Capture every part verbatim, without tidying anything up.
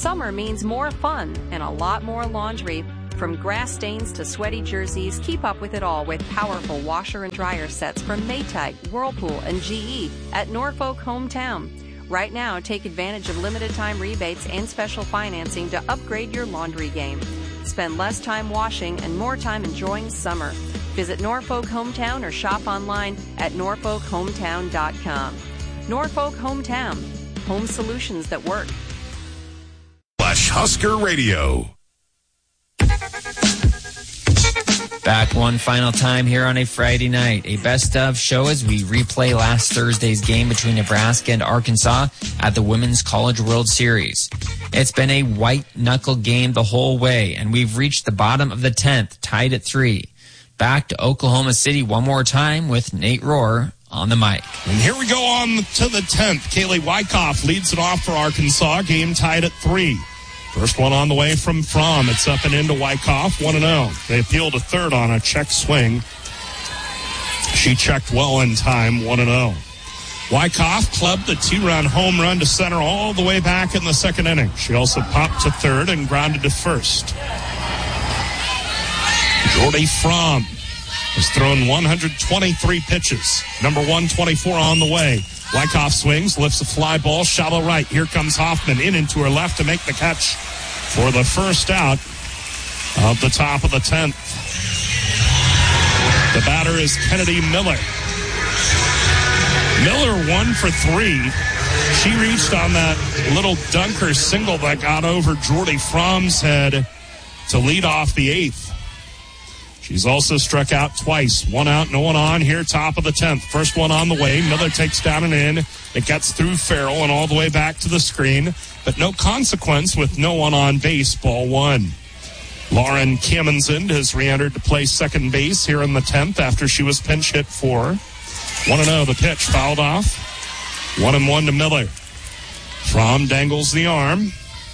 Summer means more fun and a lot more laundry. From grass stains to sweaty jerseys, keep up with it all with powerful washer and dryer sets from Maytag, Whirlpool, and G E at Norfolk Hometown. Right now, take advantage of limited time rebates and special financing to upgrade your laundry game. Spend less time washing and more time enjoying summer. Visit Norfolk Hometown or shop online at norfolk hometown dot com. Norfolk Hometown, home solutions that work. Flash Husker Radio. Back one final time here on a Friday night. A best of show as we replay last Thursday's game between Nebraska and Arkansas at the Women's College World Series. It's been a white-knuckle game the whole way, and we've reached the bottom of the tenth, tied at three. Back to Oklahoma City one more time with Nate Rohr on the mic. And here we go on to the tenth. Kaylee Wyckoff leads it off for Arkansas. Game tied at three. First one on the way from Fromm. It's up and into Wyckoff, one and oh. They appeal to third on a check swing. She checked well in time, one and oh. Wyckoff clubbed the two-run home run to center all the way back in the second inning. She also popped to third and grounded to first. Jordy Fromm has thrown one hundred twenty-three pitches. Number one twenty-four on the way. Wyckoff swings, lifts a fly ball, shallow right. Here comes Hoffman in into her left to make the catch for the first out of the top of the tenth. The batter is Kennedy Miller. Miller one for three. She reached on that little dunker single that got over Jordy Fromm's head to lead off the eighth. She's also struck out twice. One out, no one on here, top of the tenth. First one on the way. Miller takes down and in. It gets through Farrell and all the way back to the screen. But no consequence with no one on base. Ball one. Lauren Kamenzend has re-entered to play second base here in the tenth after she was pinch hit for. one and oh, the pitch fouled off. one and one to Miller. Fromm dangles the arm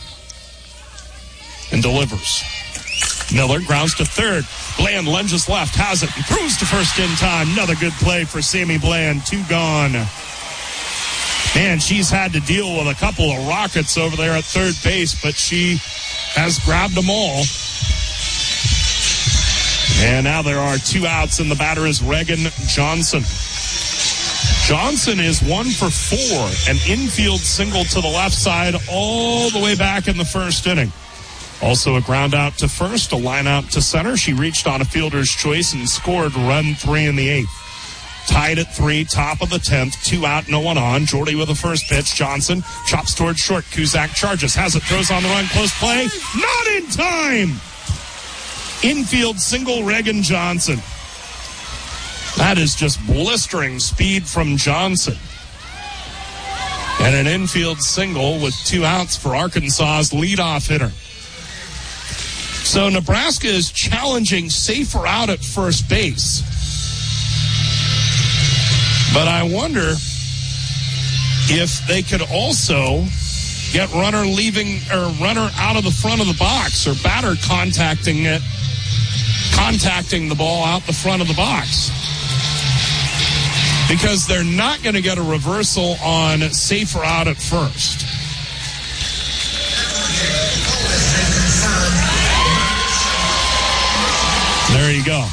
and delivers. Miller grounds to third. Bland lunges left, has it, and throws to first in time. Another good play for Sammy Bland. Two gone. Man, she's had to deal with a couple of rockets over there at third base, but she has grabbed them all. And now there are two outs, and the batter is Reagan Johnson. Johnson is one for four, an infield single to the left side all the way back in the first inning. Also a ground out to first, a line out to center. She reached on a fielder's choice and scored run three in the eighth. Tied at three, top of the tenth, two out, no one on. Jordy with the first pitch. Johnson chops towards short. Kuzak charges, has it, throws on the run, close play. Not in time! Infield single, Reagan Johnson. That is just blistering speed from Johnson. And an infield single with two outs for Arkansas's leadoff hitter. So Nebraska is challenging safer out at first base. But I wonder if they could also get runner leaving or runner out of the front of the box or batter contacting it, contacting the ball out the front of the box. Because they're not going to get a reversal on safer out at first. There you go.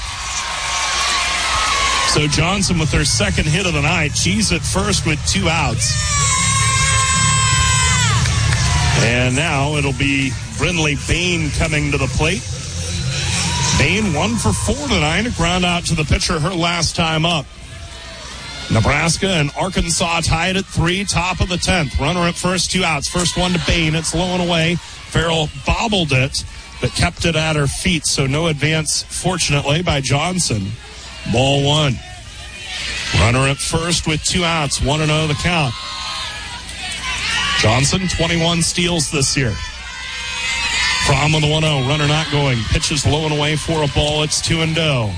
So Johnson with her second hit of the night. She's at first with two outs. And now it'll be Brindley Bain coming to the plate. Bain one for four tonight. A ground out to the pitcher her last time up. Nebraska and Arkansas tied at three, top of the tenth. Runner at first, two outs. First one to Bain. It's low and away. Farrell bobbled it, but kept it at her feet, so no advance, fortunately, by Johnson. Ball one. Runner at first with two outs, one and oh the count. Johnson, twenty-one steals this year. Fromm on the one oh, runner not going. Pitches low and away for a ball, it's two and oh.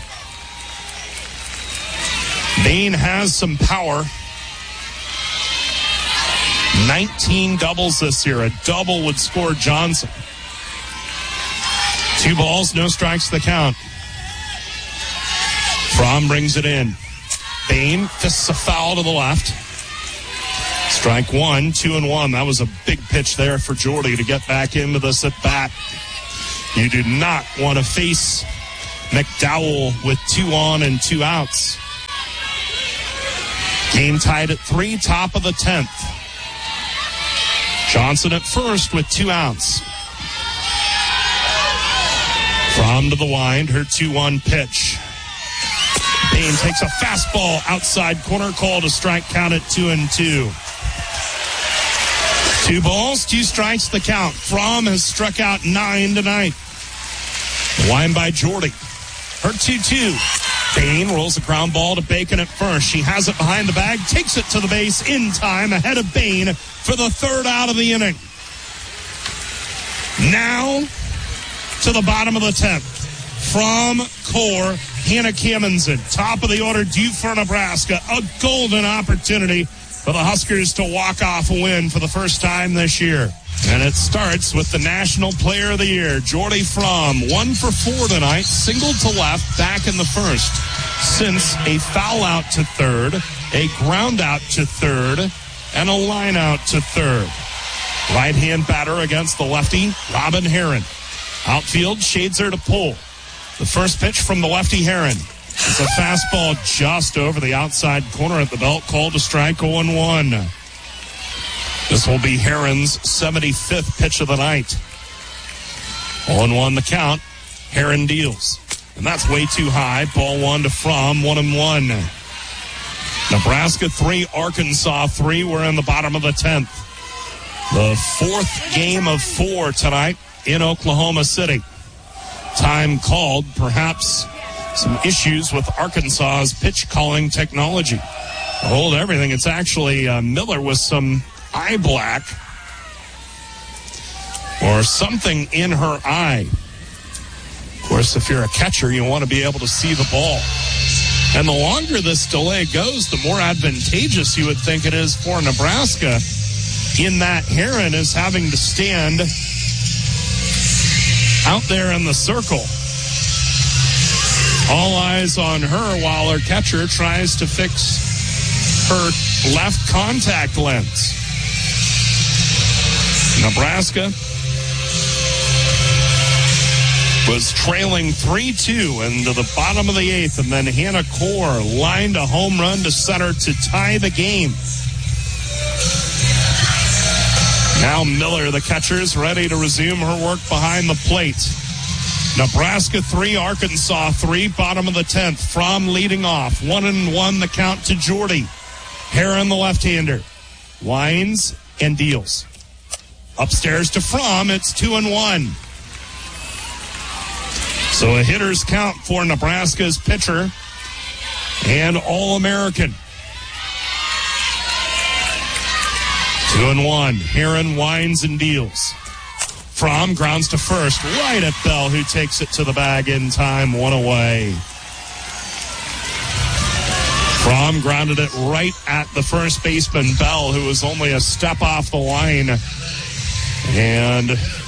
Bain has some power. nineteen doubles this year. A double would score Johnson. Two balls, no strikes to the count. Fromm brings it in. Bain fists a foul to the left. Strike one, two and one. That was a big pitch there for Jordy to get back into this at bat. You do not want to face McDowell with two on and two outs. Game tied at three, top of the tenth. Johnson at first with two outs. From to the wind, her two one pitch. Bain takes a fastball outside corner, call to strike, count at two and two. Two balls, two strikes, the count. Fromm has struck out nine tonight. The wind by Jordy. Her two two. Bain rolls a ground ball to Bacon at first. She has it behind the bag, takes it to the base in time, ahead of Bain for the third out of the inning. Now to the bottom of the tenth. From Core, Hannah Kamensen, top of the order, due for Nebraska. A golden opportunity for the Huskers to walk off a win for the first time this year. And it starts with the National Player of the Year, Jordy Fromm, one for four tonight, single to left, back in the first. Since a foul out to third, a ground out to third, and a line out to third. Right-hand batter against the lefty, Robin Heron. Outfield, shades her to pull. The first pitch from the lefty Heron. It's a fastball just over the outside corner at the belt, called to strike, oh and one. This will be Heron's seventy-fifth pitch of the night. oh and one the count. Heron deals. And that's way too high. Ball one to Fromm, one and one. Nebraska three, Arkansas three. We're in the bottom of the tenth. The fourth game of four tonight in Oklahoma City. Time called, perhaps some issues with Arkansas's pitch calling technology. Hold everything. It's actually uh, Miller with some eye black or something in her eye. Of course, if you're a catcher, you want to be able to see the ball. And the longer this delay goes, the more advantageous you would think it is for Nebraska, in that Heron is having to stand out there in the circle. All eyes on her while her catcher tries to fix her left contact lens. Nebraska was trailing three two into the bottom of the eighth, and then Hannah Core lined a home run to center to tie the game. Now Miller, the catcher, is ready to resume her work behind the plate. Nebraska three, Arkansas three, bottom of the tenth. Fromm leading off, one and one the count to Jordy. Heron, the left-hander, winds and deals. Upstairs to Fromm, it's two and one. So a hitter's count for Nebraska's pitcher and All-American. Two and one. Heron winds and deals. Fromm grounds to first, right at Bell, who takes it to the bag in time, one away. Fromm grounded it right at the first baseman, Bell, who was only a step off the line. And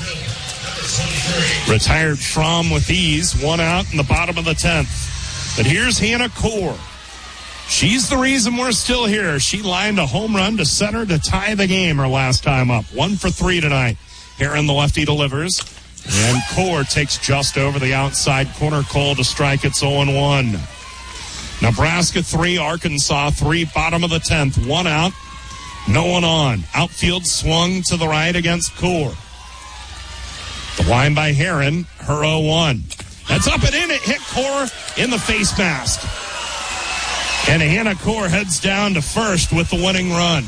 retired Fromm with ease, one out in the bottom of the tenth. But here's Hannah Core. She's the reason we're still here. She lined a home run to center to tie the game her last time up. One for three tonight. Heron, the lefty, delivers. And Core takes just over the outside corner, call to strike. It's oh and one. Nebraska three, Arkansas three, bottom of the tenth. One out, no one on. Outfield swung to the right against Core. The line by Heron, her oh one. That's up and in. It hit Core in the face mask. And Hannah Core heads down to first with the winning run.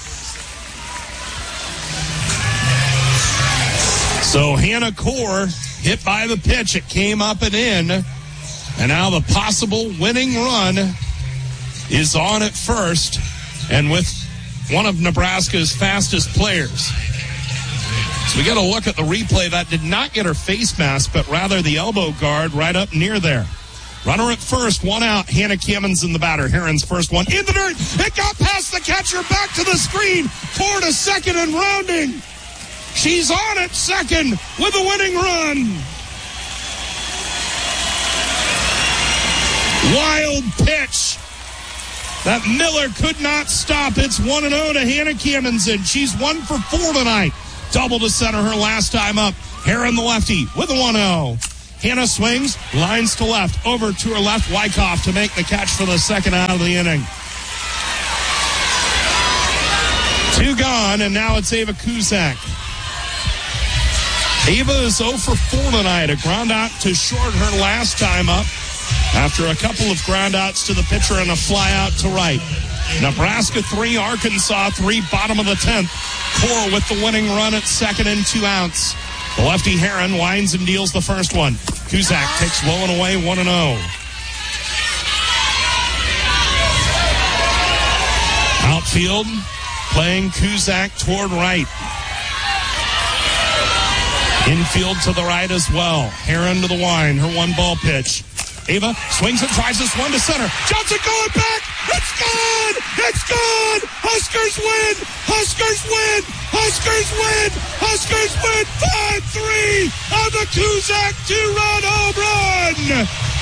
So Hannah Core hit by the pitch. It came up and in. And now the possible winning run is on at first, and with one of Nebraska's fastest players. So we got to look at the replay. That did not get her face mask, but rather the elbow guard right up near there. Runner at first, one out. Hannah Kamensen the batter. Heron's first one in the dirt. It got past the catcher, back to the screen. Four to second and rounding. She's on at second with a winning run. Wild pitch that Miller could not stop. It's one and oh to Hannah Camenzind. She's one for four tonight. Double to center her last time up. Heron, the lefty, with a one oh. Hannah swings, lines to left, over to her left, Wyckoff to make the catch for the second out of the inning. Two gone, and now it's Ava Kuzak. Ava is oh for four tonight. A ground out to short her last time up after a couple of ground outs to the pitcher and a fly out to right. Nebraska three, Arkansas three, bottom of the tenth. Core with the winning run at second and two outs. The lefty Heron winds and deals the first one. Kuzak takes low and away, one and oh. Outfield, playing Kuzak toward right. Infield to the right as well. Heron to the wind, her one ball pitch. Ava swings and tries this one to center. Johnson going back. It's gone. It's gone. Huskers win. Huskers win. Huskers win. Huskers win. five three on the Kuzak two-run home run.